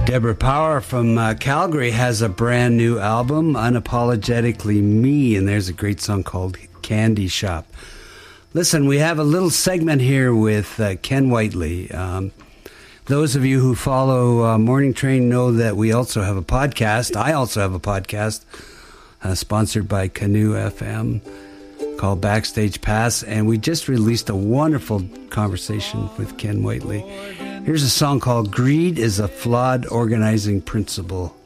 Deborah Power from Calgary has a brand new album, Unapologetically Me, and there's a great song called Candy Shop. Listen, we have a little segment here with Ken Whiteley. Those of you who follow Morning Train know that we also have a podcast. I also have a podcast sponsored by Canoe FM called Backstage Pass, and we just released a wonderful conversation with Ken Whiteley. Here's a song called Greed is a Flawed Organizing Principle.